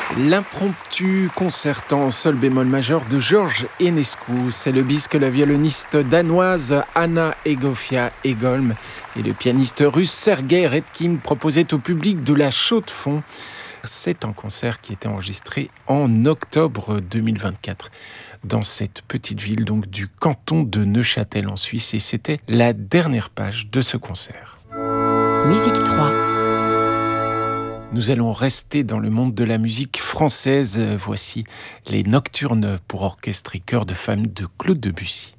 L'impromptu concertant en sol bémol majeur de Georges Enescu. C'est le bis que la violoniste danoise Anna Egofia Egholm et le pianiste russe Sergei Redkin proposaient au public de la chaux-de-fonds. C'est un concert qui était enregistré en octobre 2024 dans cette petite ville donc du canton de Neuchâtel en Suisse, et c'était la dernière page de ce concert. Musique 3. Nous allons rester dans le monde de la musique française. Voici les Nocturnes pour orchestre et chœur de femmes de Claude Debussy.